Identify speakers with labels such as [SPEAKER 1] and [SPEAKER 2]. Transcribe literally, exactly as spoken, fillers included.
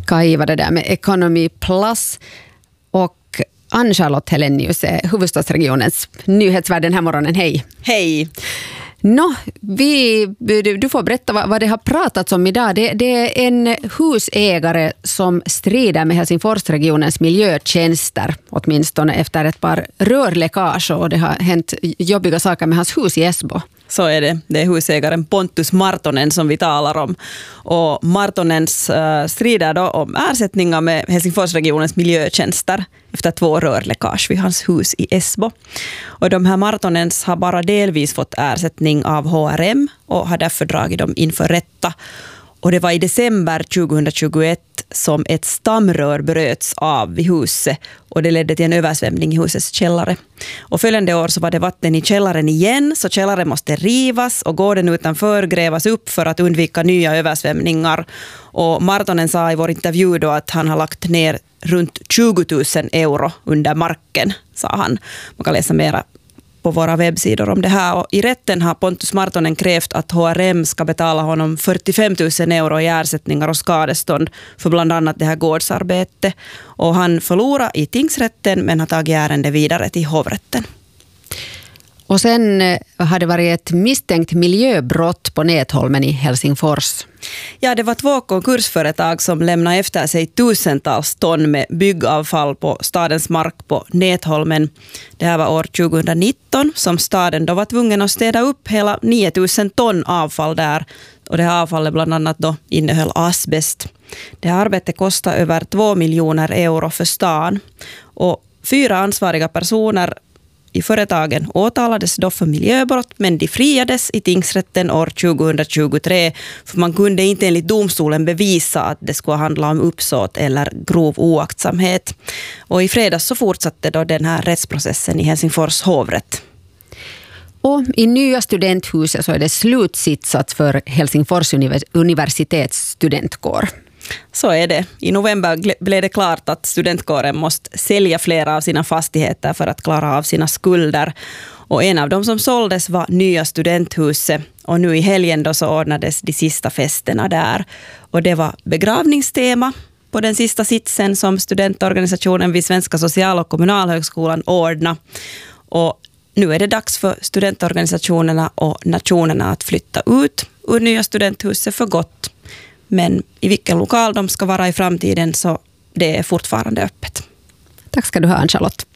[SPEAKER 1] Kaj var det där med Economy Plus. Och Ann-Charlotte Helenius är huvudstadsregionens nyhetsvärd den här morgonen. Hej!
[SPEAKER 2] Hej!
[SPEAKER 1] Nå, vi, du, du får berätta vad, vad det har pratats om idag. Det, det är en husägare som strider med Helsingforsregionens miljötjänster, åtminstone efter ett par rörläckage, och det har hänt jobbiga saker med hans hus i Esbo.
[SPEAKER 2] Så är det. Det är husägaren Pontus Martonen som vi talar om. Och Martonens uh, strider då om ersättningar med Helsingforsregionens miljötjänster efter två rörläckage vid hans hus i Esbo. Och de här Martonens har bara delvis fått ersättning av H R M och har därför dragit dem inför rätta. Och det var i december tjugohundratjugoett som ett stamrör bröts av vid huset och det ledde till en översvämning i husets källare. Och följande år så var det vatten i källaren igen, så källaren måste rivas och gården utanför grävas upp för att undvika nya översvämningar. Och Martonen sa i vår intervju då att han har lagt ner runt tjugo tusen euro under marken, sa han. Man kan läsa mera på våra webbsidor om det här. Och i rätten har Pontus Martonen krävt att H R M ska betala honom fyrtiofem tusen euro i ersättningar och skadestånd för bland annat det här gårdsarbetet. Och han förlorar i tingsrätten men har tagit ärende vidare till hovrätten.
[SPEAKER 1] Och sen har det varit ett misstänkt miljöbrott på Nätholmen i Helsingfors.
[SPEAKER 2] Ja, det var två konkursföretag som lämnade efter sig tusentals ton med byggavfall på stadens mark på Nätholmen. Det här var år tjugohundranitton som staden då var tvungen att städa upp hela nio tusen ton avfall där. Och det här avfallet bland annat då innehöll asbest. Det här arbetet kostade över två miljoner euro för stan. Och fyra ansvariga personer i företagen åtalades då för miljöbrott, men de friades i tingsrätten år tjugohundratjugotre för man kunde inte enligt domstolen bevisa att det skulle handla om uppsåt eller grov oaktsamhet. Och i fredags så fortsatte då den här rättsprocessen i Helsingfors hovrätt.
[SPEAKER 1] Och i nya studenthuset så är det slutsitsat för Helsingfors universitets studentkår.
[SPEAKER 2] Så är det. I november blev det klart att studentkåren måste sälja flera av sina fastigheter för att klara av sina skulder. Och en av dem som såldes var nya studenthuset. Och nu i helgen då så ordnades de sista festerna där. Och det var begravningstema på den sista sitsen som studentorganisationen vid Svenska social- och kommunalhögskolan ordna. Och nu är det dags för studentorganisationerna och nationerna att flytta ut ur nya studenthuset för gott. Men i vilken lokal de ska vara i framtiden så det är fortfarande öppet.
[SPEAKER 1] Tack ska du ha, Ann-Charlotte.